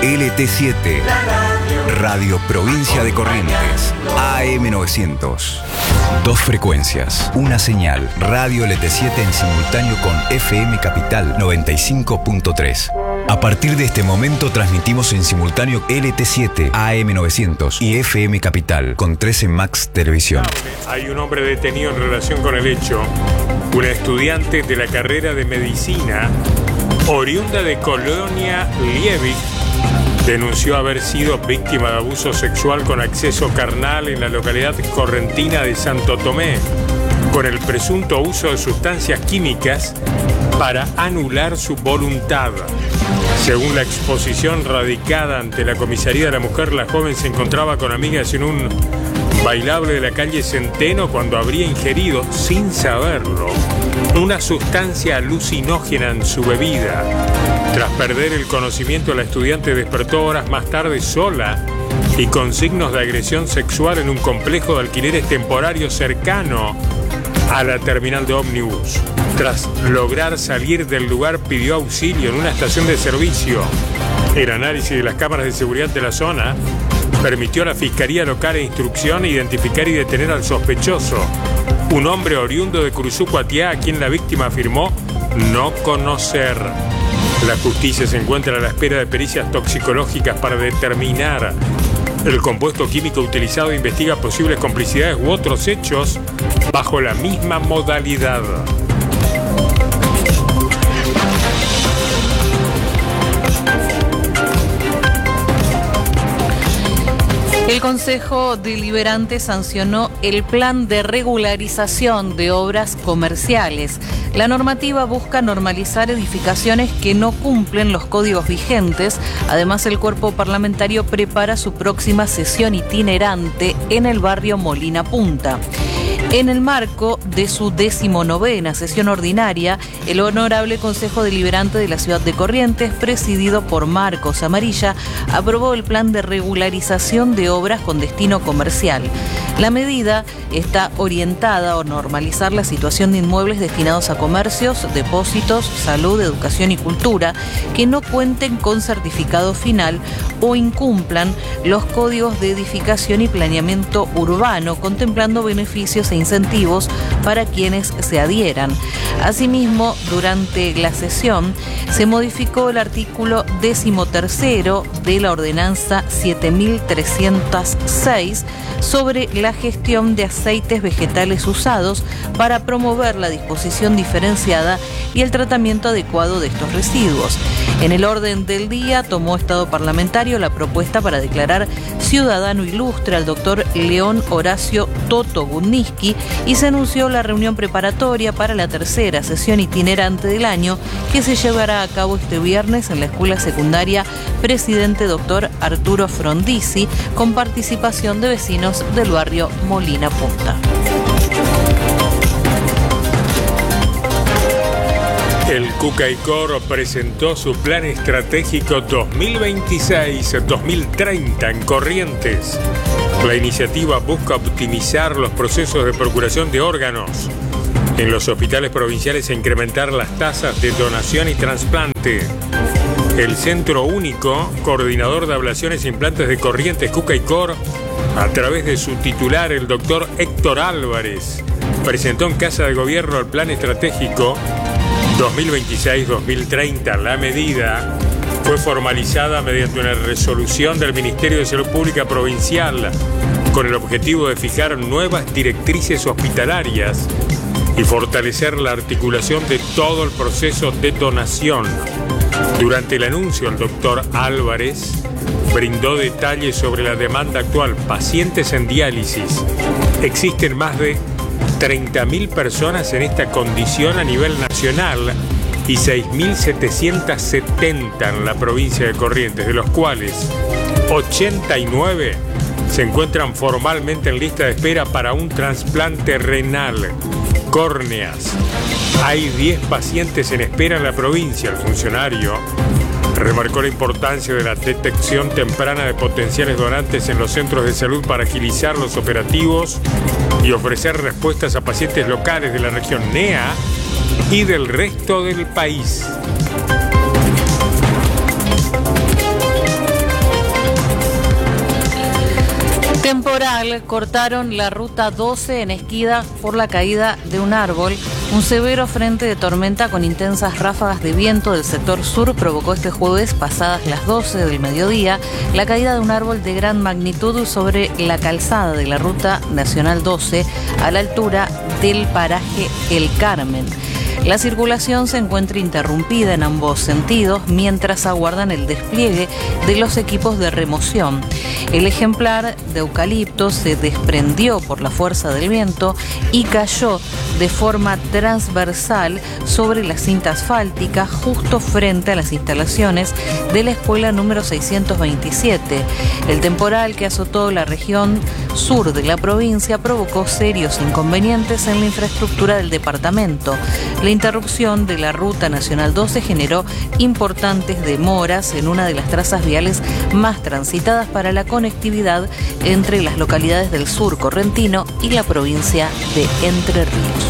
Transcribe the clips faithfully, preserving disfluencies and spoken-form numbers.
L T siete, Radio Provincia de Corrientes, A M novecientos. Dos frecuencias, una señal, Radio L T siete en simultáneo con F M Capital noventa y cinco punto tres. A partir de este momento transmitimos en simultáneo L T siete, A M novecientos y F M Capital con trece Max Televisión. Hay un hombre detenido en relación con el hecho. Una estudiante de la carrera de medicina, oriunda de Colonia Liebig, denunció haber sido víctima de abuso sexual con acceso carnal en la localidad correntina de Santo Tomé, con el presunto uso de sustancias químicas para anular su voluntad. Según la exposición radicada ante la comisaría de la mujer, la joven se encontraba con amigas en un bailable de la calle Centeno cuando habría ingerido, sin saberlo, una sustancia alucinógena en su bebida. Tras perder el conocimiento, la estudiante despertó horas más tarde sola y con signos de agresión sexual en un complejo de alquileres temporarios cercano a la terminal de ómnibus. Tras lograr salir del lugar, pidió auxilio en una estación de servicio. El análisis de las cámaras de seguridad de la zona permitió a la Fiscalía Local e Instrucción identificar y detener al sospechoso, un hombre oriundo de Curuzú-Cuatiá, a quien la víctima afirmó no conocer. La justicia se encuentra a la espera de pericias toxicológicas para determinar el compuesto químico utilizado e investiga posibles complicidades u otros hechos bajo la misma modalidad. El Consejo Deliberante sancionó el plan de regularización de obras comerciales. La normativa busca normalizar edificaciones que no cumplen los códigos vigentes. Además, el cuerpo parlamentario prepara su próxima sesión itinerante en el barrio Molina Punta. En el marco de su decimonovena sesión ordinaria, el Honorable Consejo Deliberante de la Ciudad de Corrientes, presidido por Marcos Amarilla, aprobó el plan de regularización de obras con destino comercial. La medida está orientada a normalizar la situación de inmuebles destinados a comercios, depósitos, salud, educación y cultura que no cuenten con certificado final o incumplan los códigos de edificación y planeamiento urbano, contemplando beneficios e incentivos para quienes se adhieran. Asimismo, durante la sesión se modificó el artículo decimotercero de la ordenanza siete mil trescientos seis sobre la gestión de aceites vegetales usados para promover la disposición diferenciada y el tratamiento adecuado de estos residuos. En el orden del día tomó estado parlamentario la propuesta para declarar ciudadano ilustre al doctor León Horacio Toto Gudniski y se anunció la reunión preparatoria para la tercera sesión itinerante del año que se llevará a cabo este viernes en la Escuela Secundaria Presidente Doctor Arturo Frondizi, con participación de vecinos del barrio Molina Punta. El Cucaicor presentó su plan estratégico dos mil veintiséis a dos mil treinta en Corrientes. La iniciativa busca optimizar los procesos de procuración de órganos en los hospitales provinciales e incrementar las tasas de donación y trasplante. El Centro Único, coordinador de ablaciones e implantes de Corrientes, Cucaicor, a través de su titular, el doctor Héctor Álvarez, presentó en Casa de Gobierno el plan estratégico dos mil veintiséis a dos mil treinta. La medida fue formalizada mediante una resolución del Ministerio de Salud Pública Provincial con el objetivo de fijar nuevas directrices hospitalarias y fortalecer la articulación de todo el proceso de donación. Durante el anuncio, el doctor Álvarez brindó detalles sobre la demanda actual. Pacientes en diálisis. Existen más de treinta mil personas en esta condición a nivel nacional y seis mil setecientos setenta en la provincia de Corrientes, de los cuales ochenta y nueve se encuentran formalmente en lista de espera para un trasplante renal. Córneas. Hay diez pacientes en espera en la provincia. El funcionario remarcó la importancia de la detección temprana de potenciales donantes en los centros de salud para agilizar los operativos y ofrecer respuestas a pacientes locales de la región N E A y del resto del país. Capital cortaron la ruta doce en Esquida por la caída de un árbol. Un severo frente de tormenta con intensas ráfagas de viento del sector sur provocó este jueves, pasadas las doce del mediodía, la caída de un árbol de gran magnitud sobre la calzada de la ruta nacional doce a la altura del paraje El Carmen. La circulación se encuentra interrumpida en ambos sentidos mientras aguardan el despliegue de los equipos de remoción. El ejemplar de eucalipto se desprendió por la fuerza del viento y cayó de forma transversal sobre la cinta asfáltica justo frente a las instalaciones de la escuela número seiscientos veintisiete. El temporal que azotó la región sur de la provincia provocó serios inconvenientes en la infraestructura del departamento. La interrupción de la ruta nacional doce generó importantes demoras en una de las trazas viales más transitadas para la conectividad entre las localidades del sur correntino y la provincia de Entre Ríos.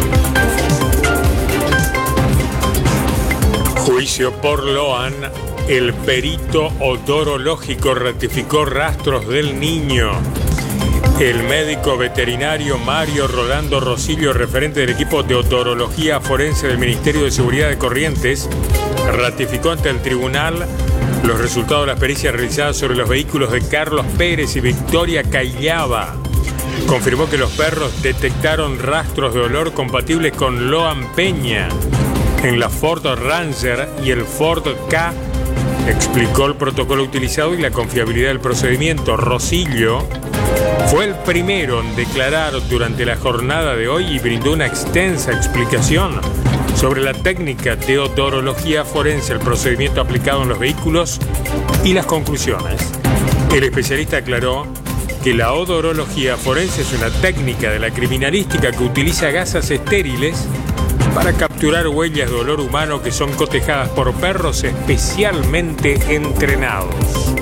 Juicio por Loan. El perito odorológico ratificó rastros del niño. El médico veterinario Mario Rolando Rosillo, referente del equipo de odorología forense del Ministerio de Seguridad de Corrientes, ratificó ante el tribunal los resultados de las pericias realizadas sobre los vehículos de Carlos Pérez y Victoria Caillaba. Confirmó que los perros detectaron rastros de olor compatibles con Loan Peña en la Ford Ranger y el Ford K. Explicó el protocolo utilizado y la confiabilidad del procedimiento. Rosillo fue el primero en declarar durante la jornada de hoy y brindó una extensa explicación sobre la técnica de odorología forense, el procedimiento aplicado en los vehículos y las conclusiones. El especialista aclaró que la odorología forense es una técnica de la criminalística que utiliza gasas estériles para capturar huellas de olor humano que son cotejadas por perros especialmente entrenados.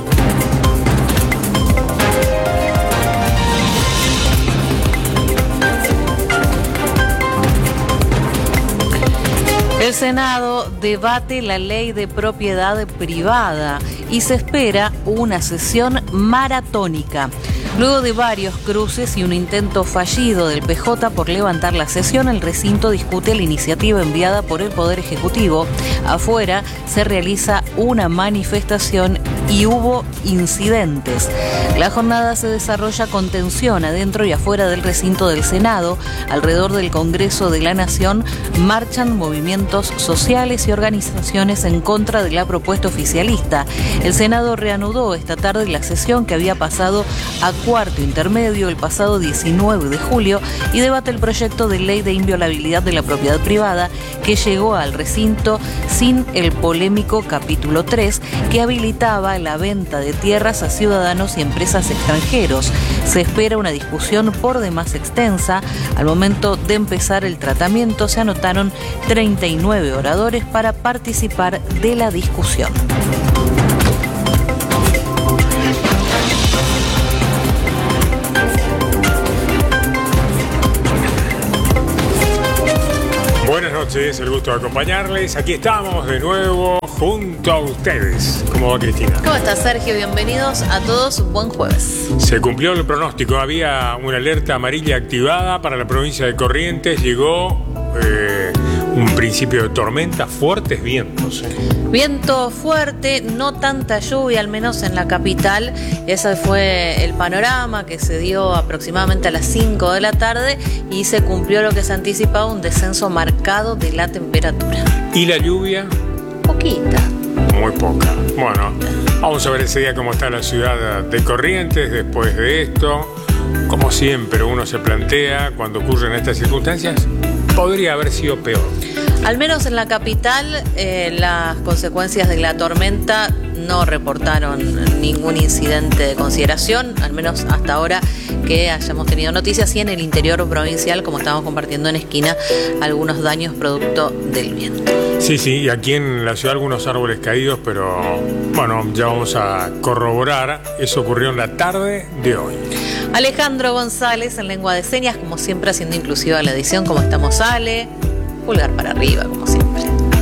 El Senado debate la ley de propiedad privada y se espera una sesión maratónica. Luego de varios cruces y un intento fallido del P J por levantar la sesión, el recinto discute la iniciativa enviada por el Poder Ejecutivo. Afuera se realiza una manifestación y hubo incidentes. La jornada se desarrolla con tensión adentro y afuera del recinto del Senado. Alrededor del Congreso de la Nación marchan movimientos sociales y organizaciones en contra de la propuesta oficialista. El Senado reanudó esta tarde la sesión que había pasado a cuarto intermedio el pasado diecinueve de julio y debate el proyecto de ley de inviolabilidad de la propiedad privada que llegó al recinto sin el polémico capítulo tres que habilitaba la venta de tierras a ciudadanos y empresas extranjeros. Se espera una discusión por demás extensa. Al momento de empezar el tratamiento se anotaron treinta y nueve oradores para participar de la discusión. Buenas noches, el gusto de acompañarles. Aquí estamos de nuevo junto a ustedes. ¿Cómo va, Cristina? ¿Cómo estás, Sergio? Bienvenidos a todos. Buen jueves. Se cumplió el pronóstico. Había una alerta amarilla activada para la provincia de Corrientes. Llegó eh, un principio de tormenta, fuertes vientos. ¿eh? Viento fuerte, no tanta lluvia, al menos en la capital. Ese fue el panorama que se dio aproximadamente a las cinco de la tarde y se cumplió lo que se anticipaba, un descenso marcado de la temperatura. ¿Y la lluvia? Poquita. Muy poca. Bueno, vamos a ver ese día cómo está la ciudad de Corrientes después de esto. Como siempre uno se plantea cuando ocurren estas circunstancias, podría haber sido peor. Al menos en la capital, eh, las consecuencias de la tormenta no reportaron ningún incidente de consideración, al menos hasta ahora que hayamos tenido noticias, y en el interior provincial, como estamos compartiendo en Esquina, algunos daños producto del viento. Sí, sí, y aquí en la ciudad algunos árboles caídos, pero bueno, ya vamos a corroborar. Eso ocurrió en la tarde de hoy. Alejandro González en lengua de señas, como siempre haciendo inclusiva la edición. ¿Cómo estamos, Ale? Pulgar para arriba, como siempre.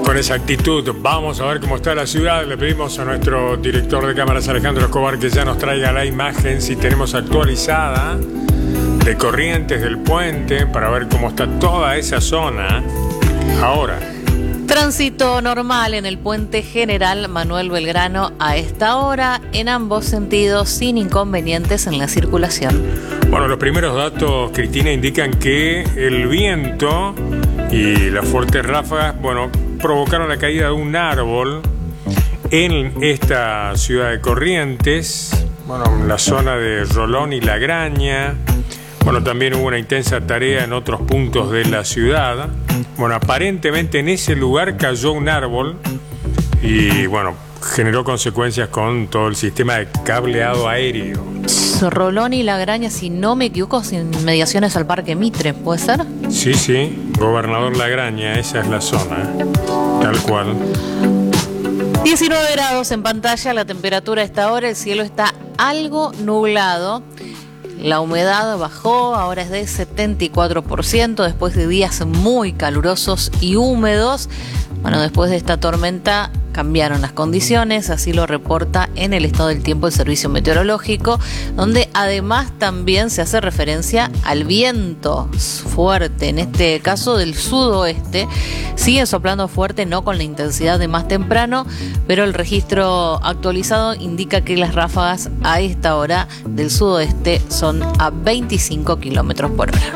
Con esa actitud vamos a ver cómo está la ciudad. Le pedimos a nuestro director de cámaras, Alejandro Escobar, que ya nos traiga la imagen, si tenemos actualizada, de Corrientes, del puente, para ver cómo está toda esa zona ahora. Tránsito normal en el puente General Manuel Belgrano a esta hora, en ambos sentidos, sin inconvenientes en la circulación. Bueno, los primeros datos, Cristina, indican que el viento y las fuertes ráfagas, bueno, provocaron la caída de un árbol en esta ciudad de Corrientes, bueno, en la zona de Rolón y La Graña. Bueno, también hubo una intensa tarea en otros puntos de la ciudad. Bueno, aparentemente en ese lugar cayó un árbol y, bueno, generó consecuencias con todo el sistema de cableado aéreo. Rolón y La Graña, si no me equivoco, sin inmediaciones al Parque Mitre, ¿puede ser? Sí, sí, Gobernador La Graña, esa es la zona, tal cual. diecinueve grados en pantalla, la temperatura a esta hora, el cielo está algo nublado. La humedad bajó, ahora es de setenta y cuatro por ciento, después de días muy calurosos y húmedos. Bueno, después de esta tormenta cambiaron las condiciones, así lo reporta en el estado del tiempo el Servicio Meteorológico, donde además también se hace referencia al viento fuerte, en este caso del sudoeste. Sigue soplando fuerte, no con la intensidad de más temprano, pero el registro actualizado indica que las ráfagas a esta hora del sudoeste son a veinticinco kilómetros por hora.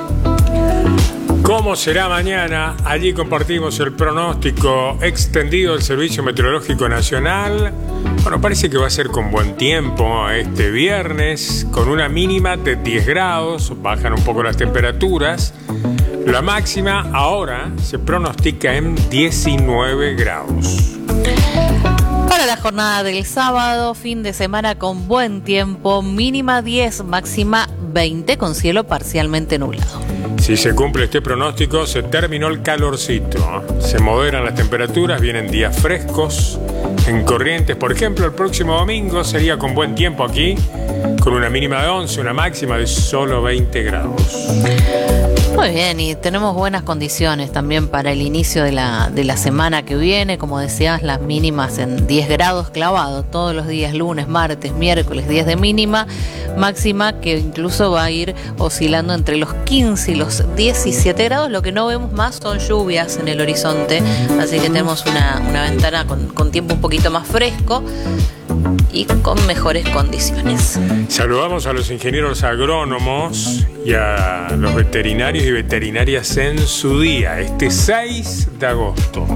¿Cómo será mañana? Allí compartimos el pronóstico extendido del Servicio Meteorológico Nacional. Bueno, parece que va a ser con buen tiempo este viernes, con una mínima de diez grados, bajan un poco las temperaturas. La máxima ahora se pronostica en diecinueve grados. Para la jornada del sábado, fin de semana con buen tiempo, mínima diez, máxima veinte, con cielo parcialmente nublado. Si se cumple este pronóstico, se terminó el calorcito. Se moderan las temperaturas, vienen días frescos. En Corrientes, por ejemplo, el próximo domingo sería con buen tiempo aquí, con una mínima de once, una máxima de solo veinte grados. Muy bien, y tenemos buenas condiciones también para el inicio de la, de la semana que viene. Como decías, las mínimas en diez grados clavado todos los días, lunes, martes, miércoles, diez de mínima, máxima que incluso va a ir oscilando entre los quince y los diecisiete grados. Lo que no vemos más son lluvias en el horizonte, así que tenemos una, una ventana con, con tiempo un poquito más fresco y con mejores condiciones. Saludamos a los ingenieros agrónomos y a los veterinarios y veterinarias en su día, este seis de agosto.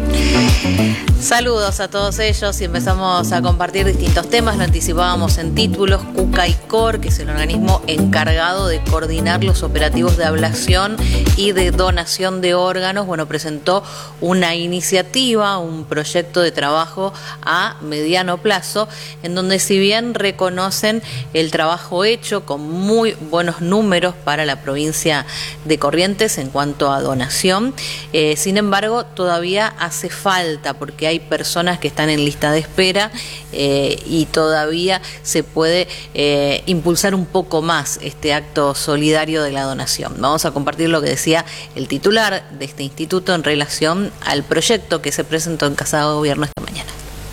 Saludos a todos ellos y empezamos a compartir distintos temas. Lo anticipábamos en títulos. Cucaicor, que es el organismo encargado de coordinar los operativos de ablación y de donación de órganos, bueno, presentó una iniciativa, un proyecto de trabajo a mediano plazo, en donde si bien reconocen el trabajo hecho con muy buenos números para la provincia de Corrientes en cuanto a donación, eh, sin embargo todavía hace falta, porque hay personas que están en lista de espera eh, y todavía se puede eh, impulsar un poco más este acto solidario de la donación. Vamos a compartir lo que decía el titular de este instituto en relación al proyecto que se presentó en Casa de Gobierno esta mañana.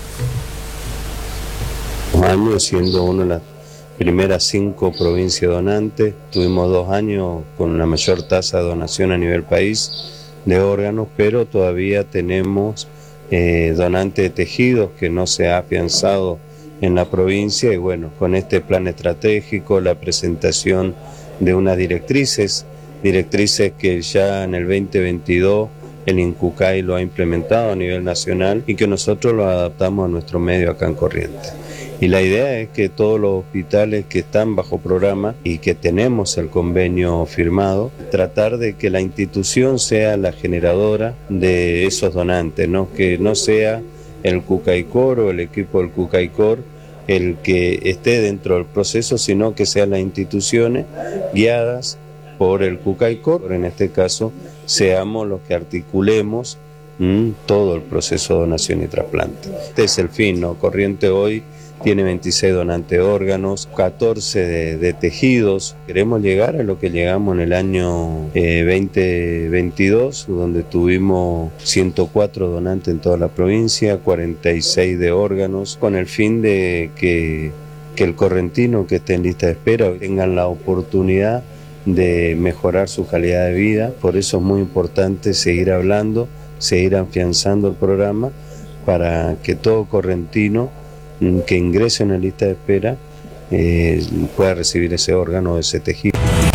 Años siendo una de las primeras cinco provincias donantes, tuvimos dos años con la mayor tasa de donación a nivel país de órganos, pero todavía tenemos eh, donantes de tejidos que no se ha afianzado en la provincia, y bueno, con este plan estratégico, la presentación de unas directrices, directrices que ya en el veinte veintidós el INCUCAI lo ha implementado a nivel nacional y que nosotros lo adaptamos a nuestro medio acá en Corrientes. Y la idea es que todos los hospitales que están bajo programa y que tenemos el convenio firmado, tratar de que la institución sea la generadora de esos donantes, ¿no? Que no sea el Cucaicor o el equipo del Cucaicor el que esté dentro del proceso, sino que sean las instituciones guiadas por el Cucaicor. En este caso, seamos los que articulemos mmm, todo el proceso de donación y trasplante. Este es el fin, ¿no? Corrientes hoy tiene veintiséis donantes de órganos, catorce de, de tejidos. Queremos llegar a lo que llegamos en el año eh, veinte veintidós, donde tuvimos ciento cuatro donantes en toda la provincia, cuarenta y seis de órganos, con el fin de que, que el correntino que esté en lista de espera tengan la oportunidad de mejorar su calidad de vida. Por eso es muy importante seguir hablando, seguir afianzando el programa para que todo correntino que ingrese en la lista de espera eh, pueda recibir ese órgano, ese tejido.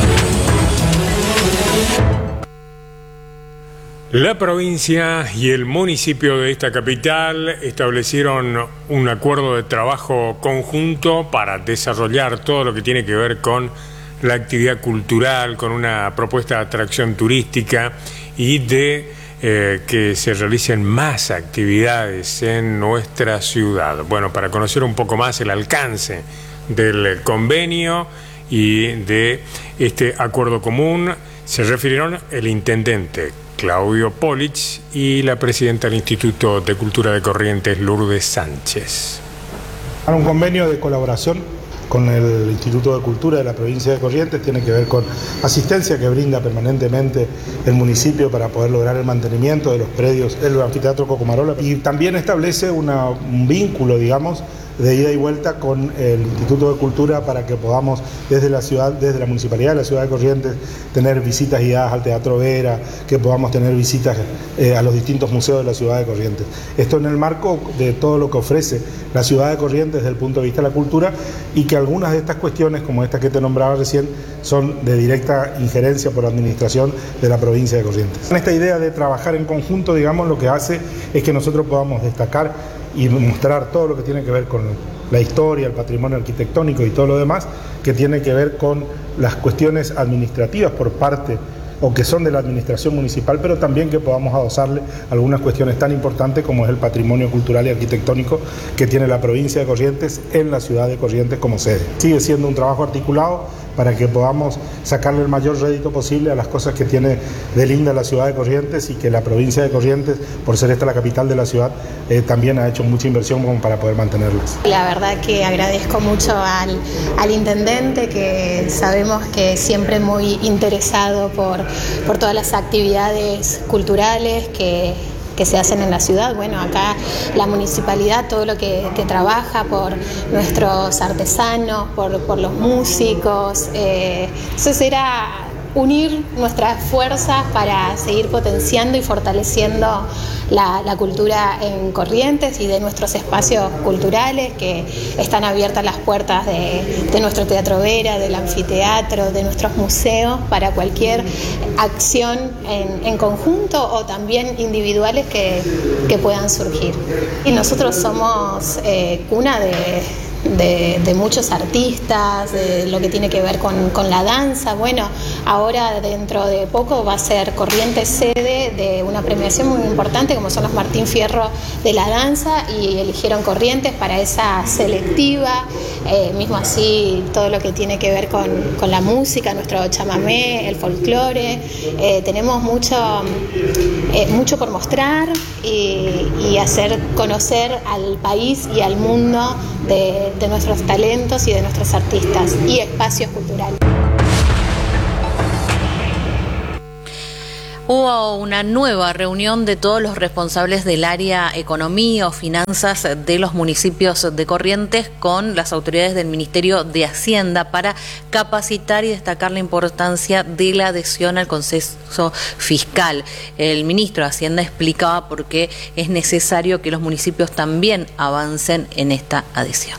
La provincia y el municipio de esta capital establecieron un acuerdo de trabajo conjunto para desarrollar todo lo que tiene que ver con la actividad cultural, con una propuesta de atracción turística y de eh, que se realicen más actividades en nuestra ciudad. Bueno, para conocer un poco más el alcance del convenio y de este acuerdo común, se refirieron el intendente Claudio Polich y la presidenta del Instituto de Cultura de Corrientes, Lourdes Sánchez. Un convenio de colaboración con el Instituto de Cultura de la provincia de Corrientes, tiene que ver con asistencia que brinda permanentemente el municipio para poder lograr el mantenimiento de los predios del anfiteatro Cocomarola, y también establece una, un vínculo, digamos, de ida y vuelta con el Instituto de Cultura para que podamos desde la ciudad, desde la municipalidad de la ciudad de Corrientes, tener visitas guiadas al Teatro Vera, que podamos tener visitas eh, a los distintos museos de la ciudad de Corrientes. Esto en el marco de todo lo que ofrece la ciudad de Corrientes desde el punto de vista de la cultura, y que algunas de estas cuestiones, como esta que te nombraba recién, son de directa injerencia por la administración de la provincia de Corrientes. Esta idea de trabajar en conjunto, digamos, lo que hace es que nosotros podamos destacar y mostrar todo lo que tiene que ver con la historia, el patrimonio arquitectónico y todo lo demás que tiene que ver con las cuestiones administrativas por parte o que son de la administración municipal, pero también que podamos adosarle algunas cuestiones tan importantes como es el patrimonio cultural y arquitectónico que tiene la provincia de Corrientes en la ciudad de Corrientes como sede. Sigue siendo un trabajo articulado para que podamos sacarle el mayor rédito posible a las cosas que tiene de linda la ciudad de Corrientes, y que la provincia de Corrientes, por ser esta la capital de la ciudad, eh, también ha hecho mucha inversión como para poder mantenerlas. La verdad que agradezco mucho al, al intendente, que sabemos que es siempre muy interesado por, por todas las actividades culturales que que se hacen en la ciudad. Bueno, acá la municipalidad, todo lo que, que trabaja por nuestros artesanos, por, por los músicos, eh, eso será unir nuestras fuerzas para seguir potenciando y fortaleciendo la, la cultura en Corrientes y de nuestros espacios culturales, que están abiertas las puertas de, de nuestro Teatro Vera, del anfiteatro, de nuestros museos, para cualquier acción en, en conjunto o también individuales que, que puedan surgir. Y nosotros somos eh, cuna de... De, de muchos artistas, de lo que tiene que ver con, con la danza. Bueno, ahora dentro de poco va a ser Corrientes sede de una premiación muy importante como son los Martín Fierro de la danza, y eligieron Corrientes para esa selectiva. Eh, mismo así todo lo que tiene que ver con, con la música, nuestro chamamé, el folclore. Eh, tenemos mucho, eh, mucho por mostrar y, y hacer conocer al país y al mundo de de nuestros talentos y de nuestros artistas y espacios culturales. Hubo una nueva reunión de todos los responsables del área economía o finanzas de los municipios de Corrientes con las autoridades del Ministerio de Hacienda para capacitar y destacar la importancia de la adhesión al consenso fiscal. El ministro de Hacienda explicaba por qué es necesario que los municipios también avancen en esta adhesión.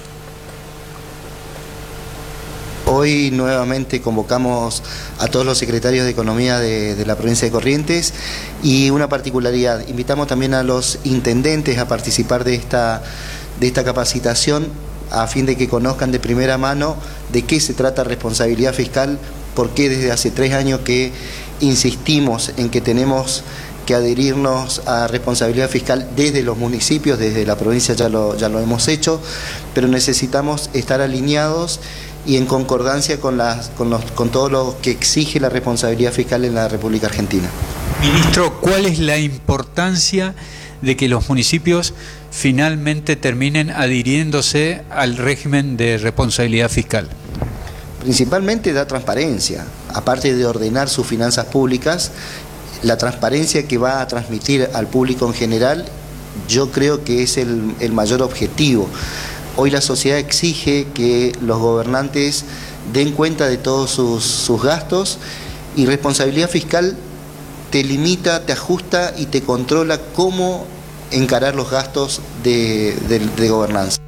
Hoy nuevamente convocamos a todos los secretarios de Economía de, de la provincia de Corrientes, y una particularidad, invitamos también a los intendentes a participar de esta, de esta capacitación a fin de que conozcan de primera mano de qué se trata responsabilidad fiscal, porque desde hace tres años que insistimos en que tenemos que adherirnos a responsabilidad fiscal desde los municipios, desde la provincia ya lo, ya lo hemos hecho, pero necesitamos estar alineados y en concordancia con, las, con, los, con todo lo que exige la responsabilidad fiscal en la República Argentina. Ministro, ¿cuál es la importancia de que los municipios finalmente terminen adhiriéndose al régimen de responsabilidad fiscal? Principalmente da transparencia, aparte de ordenar sus finanzas públicas, la transparencia que va a transmitir al público en general, yo creo que es el, el mayor objetivo. Hoy la sociedad exige que los gobernantes den cuenta de todos sus, sus gastos, y responsabilidad fiscal te limita, te ajusta y te controla cómo encarar los gastos de, de, de gobernanza.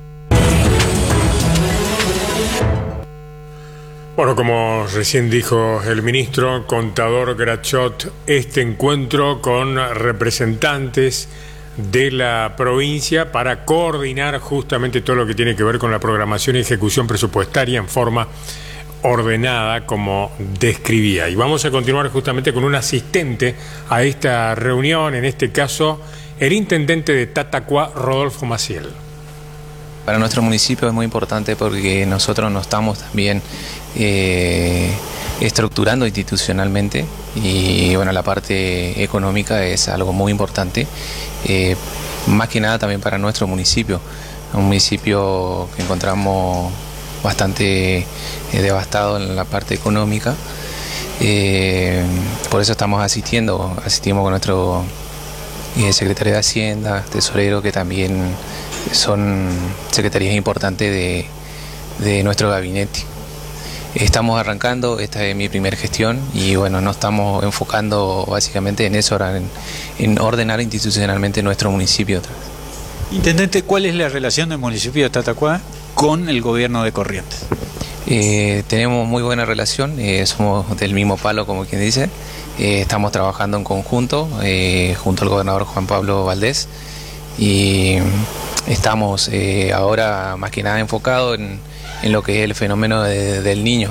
Bueno, como recién dijo el ministro Contador Grachot, este encuentro con representantes de la provincia para coordinar justamente todo lo que tiene que ver con la programación y ejecución presupuestaria en forma ordenada, como describía. Y vamos a continuar justamente con un asistente a esta reunión, en este caso el intendente de Tatacoa, Rodolfo Maciel. Para nuestro municipio es muy importante porque nosotros nos estamos también eh, estructurando institucionalmente, y bueno, la parte económica es algo muy importante, eh, más que nada también para nuestro municipio, un municipio que encontramos bastante eh, devastado en la parte económica. Eh, por eso estamos asistiendo, asistimos con nuestro eh, secretario de Hacienda, tesorero, que también son secretarías importantes de, de nuestro gabinete. Estamos arrancando, esta es mi primera gestión, y bueno, nos estamos enfocando básicamente en eso, en, en ordenar institucionalmente nuestro municipio. Intendente, ¿cuál es la relación del municipio de Tatacoa con el gobierno de Corrientes? Eh, tenemos muy buena relación, eh, somos del mismo palo, como quien dice, eh, estamos trabajando en conjunto, eh, junto al gobernador Juan Pablo Valdés, y estamos eh, ahora más que nada enfocados en, en lo que es el fenómeno de, del niño.